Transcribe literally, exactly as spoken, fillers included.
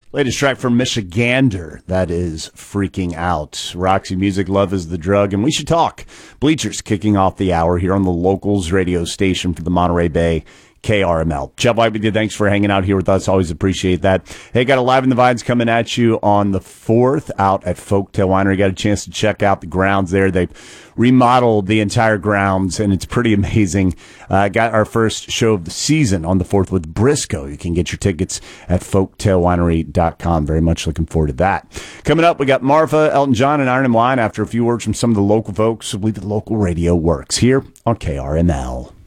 Latest track from Michigander. That is Freaking Out. Roxy Music, Love is the Drug, and we should talk. Bleachers kicking off the hour here on the Locals radio station for the Monterey Bay, K R M L. Jeff White with you. Thanks for hanging out here with us. Always appreciate that. Hey, got a Live in the Vines coming at you on the fourth out at Folktail Winery. Got a chance to check out the grounds there. They've remodeled the entire grounds, and it's pretty amazing. Uh, got our first show of the season on the fourth with Briscoe. You can get your tickets at folktail winery dot com. Very much looking forward to that. Coming up, we got Marfa, Elton John, and Iron and Wine after a few words from some of the local folks. I believe the local radio works here on K R M L.